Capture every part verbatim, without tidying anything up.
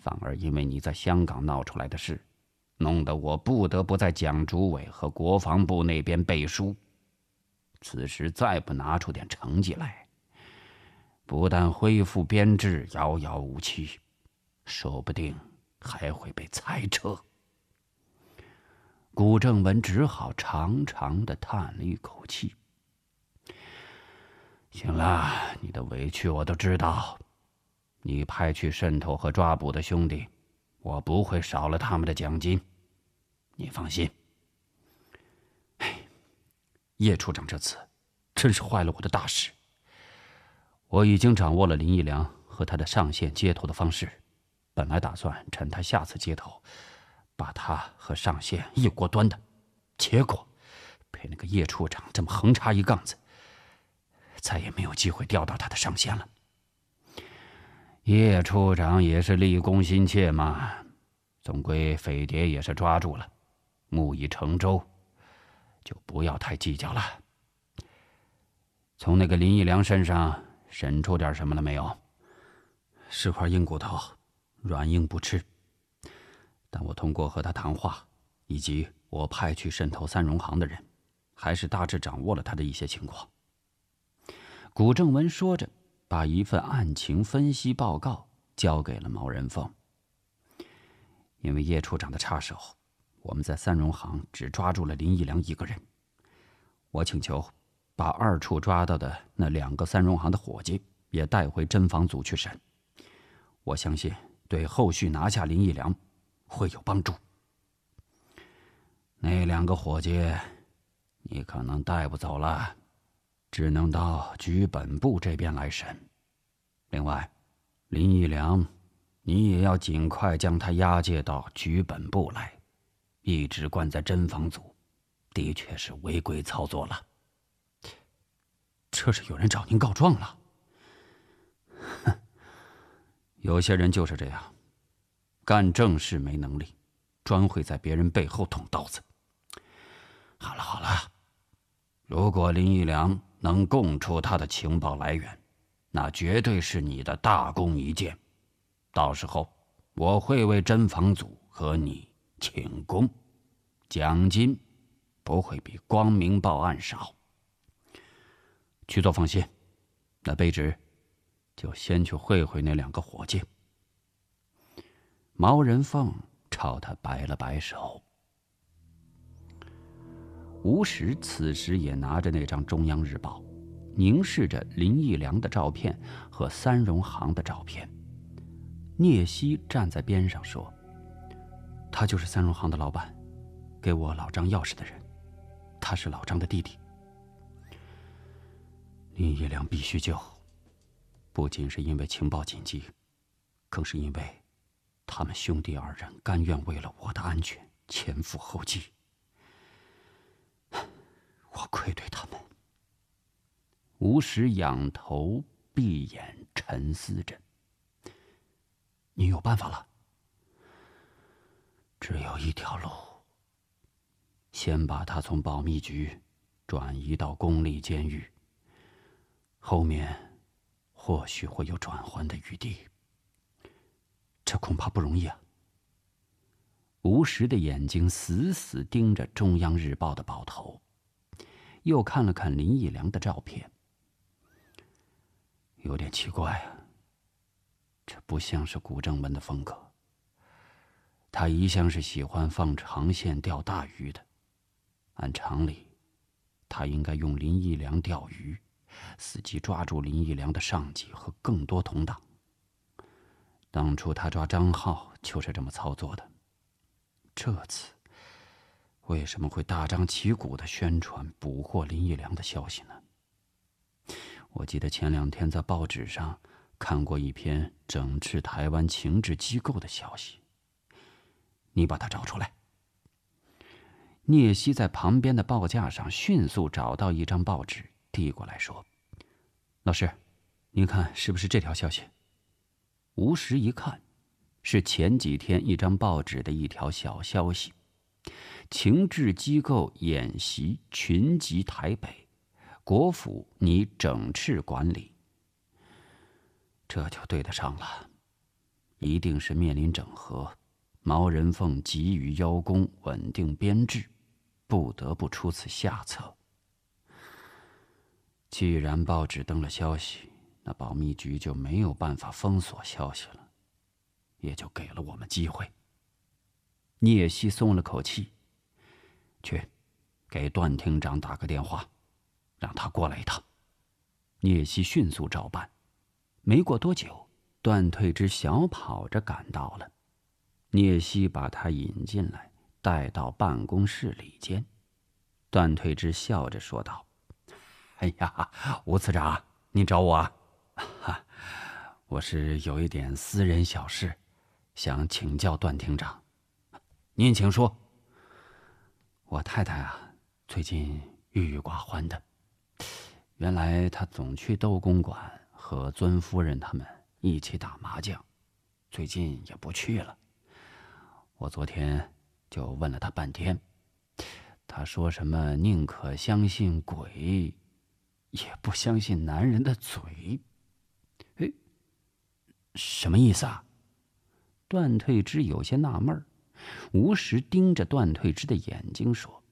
反而因为你在香港闹出来的事，弄得我不得不在蒋主委和国防部那边背书。此时再不拿出点成绩来，不但恢复编制遥遥无期，说不定还会被裁撤。古正文只好长长的叹了一口气。行了，你的委屈我都知道。你派去渗透和抓捕的兄弟，我不会少了他们的奖金，你放心。哎，叶处长这次真是坏了我的大事。我已经掌握了林义良和他的上线接头的方式，本来打算趁他下次接头，把他和上线一锅端的，结果被那个叶处长这么横插一杠子，再也没有机会钓到他的上线了。叶处长也是立功心切嘛，总归匪谍也是抓住了，木已成舟，就不要太计较了。从那个林义良身上审出点什么了没有？是块硬骨头，软硬不吃。但我通过和他谈话，以及我派去渗透三荣行的人，还是大致掌握了他的一些情况。古正文说着，把一份案情分析报告交给了毛人凤。因为叶处长的插手，我们在三荣行只抓住了林义良一个人。我请求把二处抓到的那两个三荣行的伙计也带回侦防组去审，我相信对后续拿下林义良会有帮助。那两个伙计你可能带不走了，只能到局本部这边来审。另外，林义良，你也要尽快将他押解到局本部来，一直关在侦防组，的确是违规操作了。这是有人找您告状了？哼，有些人就是这样，干正事没能力，专会在别人背后捅刀子。好了好了，如果林义良能供出他的情报来源，那绝对是你的大功一件。到时候我会为侦防组和你请功，奖金不会比光明报案少。局座放心，那卑职就先去会会那两个伙计。毛人凤朝他摆了摆手。吴石此时也拿着那张中央日报，凝视着林义良的照片和三荣行的照片。聂西站在边上说：“他就是三荣行的老板，给我老张钥匙的人，他是老张的弟弟。林义良必须救，不仅是因为情报紧急，更是因为他们兄弟二人甘愿为了我的安全前赴后继。我愧对他们。”吴石仰头闭眼沉思着。你有办法了？只有一条路，先把他从保密局转移到公立监狱，后面或许会有转圜的余地。这恐怕不容易啊。吴石的眼睛死死盯着中央日报的报头，又看了看林义良的照片。有点奇怪啊，这不像是古正文的风格。他一向是喜欢放长线钓大鱼的，按常理，他应该用林义良钓鱼，伺机抓住林义良的上级和更多同党。当初他抓张浩就是这么操作的，这次为什么会大张旗鼓地宣传捕获林义良的消息呢？我记得前两天在报纸上看过一篇整治台湾情治机构的消息，你把它找出来。聂西在旁边的报架上迅速找到一张报纸，递过来说：“老师，您看是不是这条消息？”吴石一看，是前几天一张报纸的一条小消息：情治机构演习群集台北，国府拟整治管理。这就对得上了。 一定是面临整合，毛人凤急于邀功稳定编制，不得不出此下策。既然报纸登了消息，那保密局就没有办法封锁消息了，也就给了我们机会。聂西松了口气，去给段厅长打个电话，让他过来一趟。聂西迅速照办。没过多久，段退之小跑着赶到了。聂西把他引进来，带到办公室里间。段退之笑着说道：“哎呀，吴次长，您找我啊？哈，我是有一点私人小事，想请教段厅长。您请说。我太太啊，最近郁郁寡欢的。原来她总去窦公馆和尊夫人他们一起打麻将，最近也不去了。我昨天就问了她半天，她说什么宁可相信鬼，也不相信男人的嘴。哎，什么意思啊？段退之有些纳闷儿，吴石盯着段退之的眼睛说：“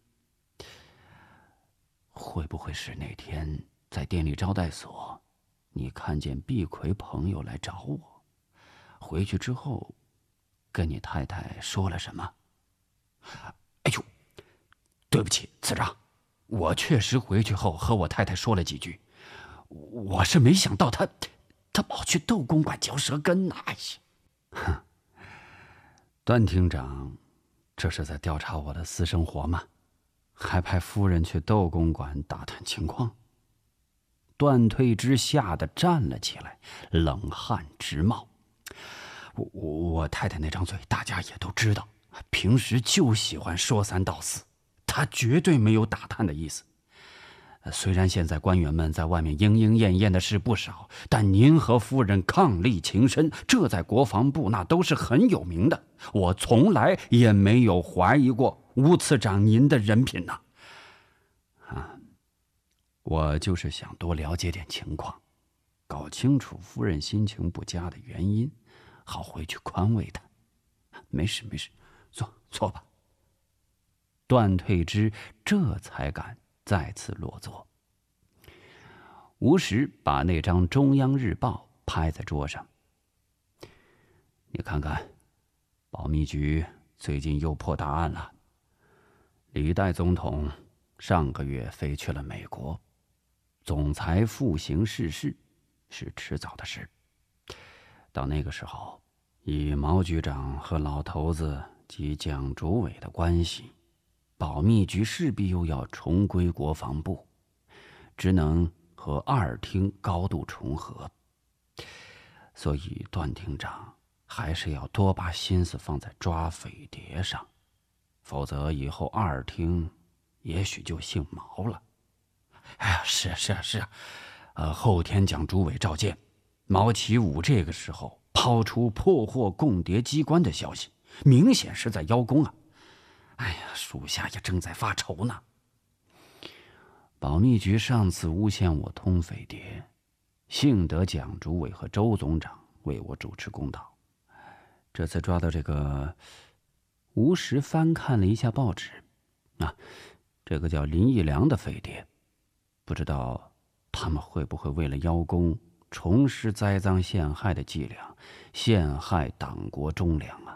会不会是那天在店里招待所，你看见毕奎朋友来找我，回去之后跟你太太说了什么？”哎呦，对不起，次长，我确实回去后和我太太说了几句，我是没想到他他跑去窦公馆嚼舌根呐！哎呀，哼，段厅长，这是在调查我的私生活吗？还派夫人去窦公馆打探情况？段退之吓得站了起来，冷汗直冒。我我太太那张嘴大家也都知道，平时就喜欢说三道四，她绝对没有打探的意思。虽然现在官员们在外面莺莺燕燕的事不少，但您和夫人伉俪情深，这在国防部那都是很有名的。我从来也没有怀疑过吴次长您的人品呐。啊，我就是想多了解点情况，搞清楚夫人心情不佳的原因，好回去宽慰她。没事没事，坐坐吧。段退之这才敢再次落座。吴石把那张中央日报拍在桌上，你看看，保密局最近又破大案了。李代总统上个月飞去了美国，总裁复行逝世是迟早的事。到那个时候，以毛局长和老头子及蒋主委的关系，保密局势必又要重归国防部，只能和二厅高度重合。所以段厅长还是要多把心思放在抓匪谍上，否则以后二厅也许就姓毛了。哎呀，是啊是啊是啊，呃，后天蒋主委召见，毛启武这个时候抛出破获共谍机关的消息，明显是在邀功啊。哎呀，属下也正在发愁呢。保密局上次诬陷我通匪谍，幸得蒋主委和周总长为我主持公道。这次抓到这个，吴石翻看了一下报纸，啊，这个叫林义良的匪谍，不知道他们会不会为了邀功，重施栽赃陷害的伎俩，陷害党国忠良啊！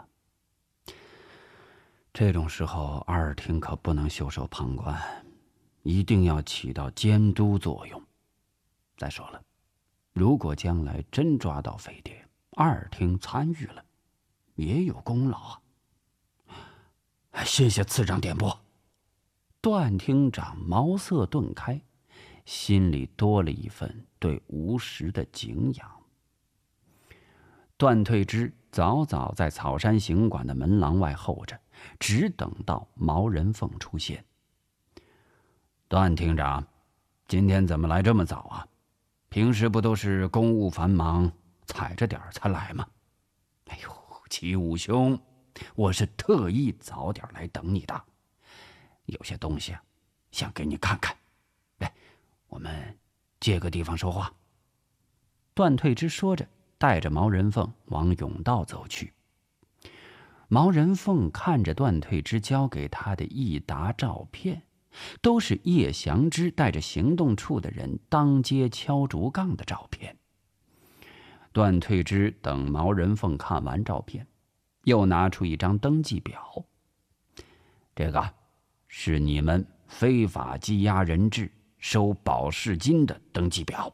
这种时候，二厅可不能袖手旁观，一定要起到监督作用。再说了，如果将来真抓到匪谍，二厅参与了，也有功劳啊！谢谢次长点拨。段厅长茅塞顿开，心里多了一份对吴石的敬仰。段退之早早在草山行馆的门廊外候着，只等到毛人凤出现。段厅长，今天怎么来这么早啊？平时不都是公务繁忙，踩着点才来吗？哎呦，齐武兄，我是特意早点来等你的。有些东西啊，想给你看看。来，我们借个地方说话。段退之说着， 带着毛人凤往甬道走去。毛人凤看着段退之交给他的一沓照片，都是叶祥之带着行动处的人当街敲竹杠的照片。段退之等毛人凤看完照片，又拿出一张登记表，这个是你们非法羁押人质收保释金的登记表。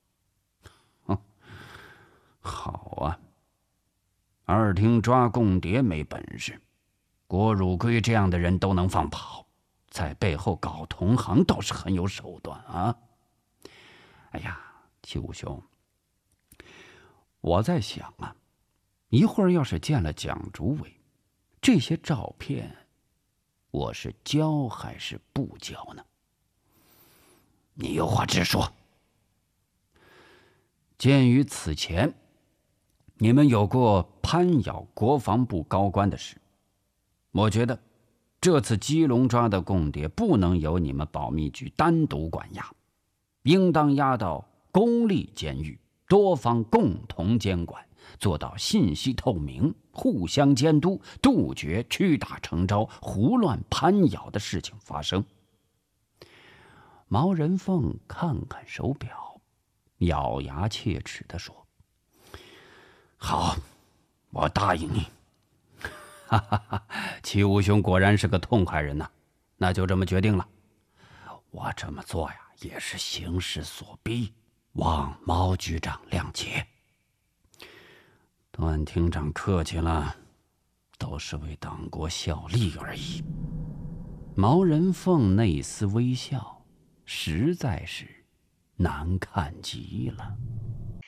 好啊，二厅抓共谍没本事，郭汝瑰这样的人都能放跑，在背后搞同行倒是很有手段啊。哎呀，七武兄，我在想啊，一会儿要是见了蒋主委，这些照片我是交还是不交呢？你有话直说。鉴于此前你们有过攀咬国防部高官的事，我觉得这次基隆抓的共谍不能由你们保密局单独管押，应当押到公立监狱，多方共同监管，做到信息透明，互相监督，杜绝屈打成招、胡乱攀咬的事情发生。毛人凤看看手表，咬牙切齿地说：好，我答应你。哈哈哈，齐武兄果然是个痛快人呐，那就这么决定了。我这么做呀，也是形势所逼，望毛局长谅解。段厅长客气了，都是为党国效力而已。毛人凤那丝微笑，实在是难看极了。